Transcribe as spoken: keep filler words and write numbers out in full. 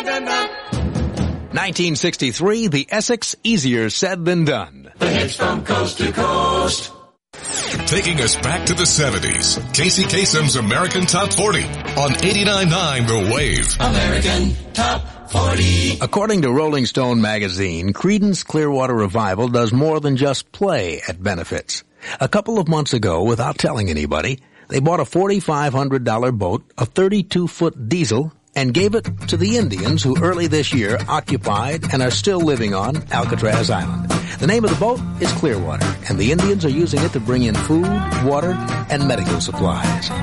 nineteen sixty-three, the Essex, easier said than done. The hits from coast to coast. Taking us back to the seventies, Casey Kasem's American Top forty on eighty-nine point nine The Wave. American Top forty. According to Rolling Stone magazine, Creedence Clearwater Revival does more than just play at benefits. A couple of months ago, without telling anybody, they bought a four thousand five hundred dollars boat, a thirty-two foot diesel, and gave it to the Indians who early this year occupied and are still living on Alcatraz Island. The name of the boat is Clearwater, and the Indians are using it to bring in food, water, and medical supplies.